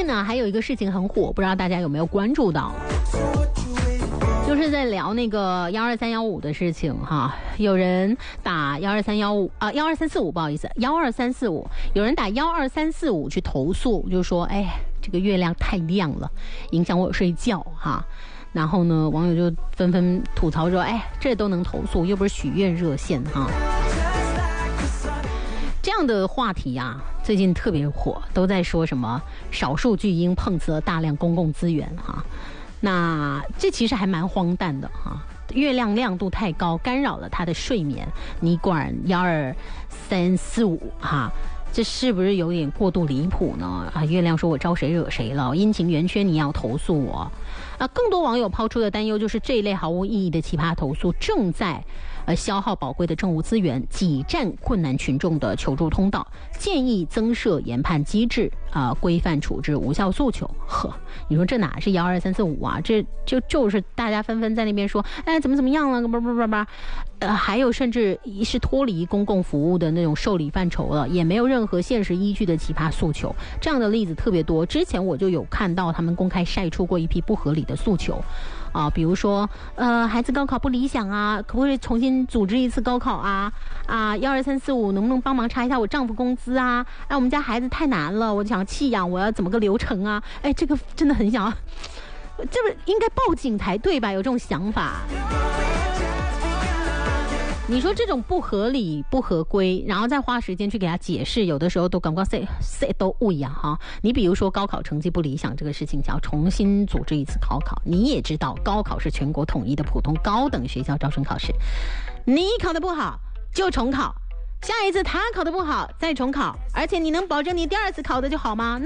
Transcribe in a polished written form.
呢还有一个事情很火，不知道大家有没有关注到，就是在聊那个12315的事情哈，有人打12315啊12345，不好意思，12345，有人打12345去投诉，就说这个月亮太亮了，影响我睡觉哈。然后呢，网友就纷纷吐槽说，这都能投诉，又不是许愿热线哈。这样的话题啊，最近特别火，都在说什么少数巨婴碰瓷了大量公共资源哈。那这其实还蛮荒诞的哈，月亮亮度太高，干扰了他的睡眠，你管12345哈，这是不是有点过度离谱呢？月亮说我招谁惹谁了？阴晴圆缺，你要投诉我？更多网友抛出的担忧就是这一类毫无意义的奇葩投诉正在消耗宝贵的政务资源，挤占困难群众的求助通道，建议增设研判机制规范处置无效诉求。你说这哪是12345啊？这就是大家纷纷在那边说，怎么样了？还有甚至是脱离公共服务的那种受理范畴了，也没有任何现实依据的奇葩诉求。这样的例子特别多。之前我就有看到他们公开晒出过一批不合理的诉求。比如说孩子高考不理想啊，可不可以重新组织一次高考啊？12345能不能帮忙查一下我丈夫工资啊？我们家孩子太难了，我想弃养，我要怎么个流程啊？这个真的很想，这不应该报警才对吧？有这种想法。你说这种不合理不合规，然后再花时间去给他解释，有的时候都感觉谁都误呀哈。你比如说高考成绩不理想这个事情，想要重新组织一次高考，你也知道高考是全国统一的普通高等学校招生考试，你考得不好就重考，下一次他考得不好再重考，而且你能保证你第二次考的就好吗？